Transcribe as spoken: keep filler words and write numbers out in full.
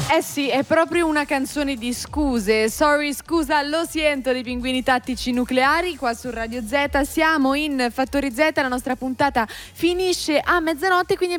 Eh sì, è proprio una canzone di scuse. Sorry, scusa, lo sento dei Pinguini Tattici Nucleari qua su Radio Z. Siamo in Fattori Z, la nostra puntata finisce a mezzanotte, quindi